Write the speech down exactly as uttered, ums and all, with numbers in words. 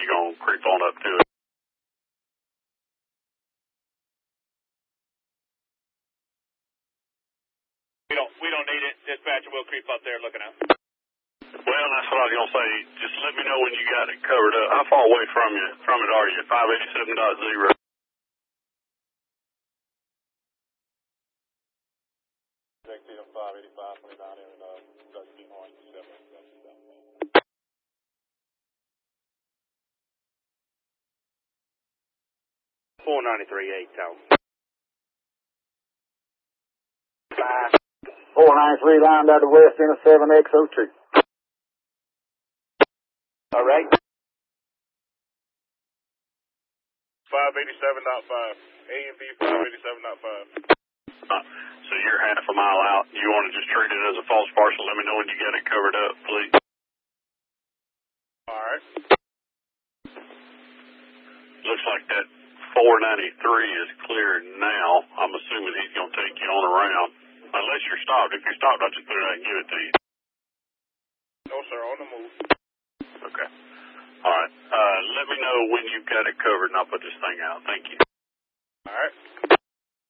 you going to creep on up to it. We don't, we don't need it. Dispatcher, we'll creep up there looking out. Well, that's what I was going to say. Just let me know when you got it covered up. How far away from you from it are you? five eighty-seven point zero. five eighty-five, twenty-nine, and uh, thirteen point seven. four ninety-three eight, town. four ninety-three lined out the west end of seven X zero two. All right. five eighty-seven point five. A and B five eighty-seven point five. Uh, so you're half a mile out. You want to just treat it as a false parcel? Let me know when you got it covered up, please. All right. Looks like that four ninety-three is clear now. I'm assuming he's going to take you on around. Unless you're stopped. If you're stopped, I'll just put it out and give it to you. No, sir. On the move. Okay. All right. Uh, let me know when you've got it covered, and I'll put this thing out. Thank you. All right.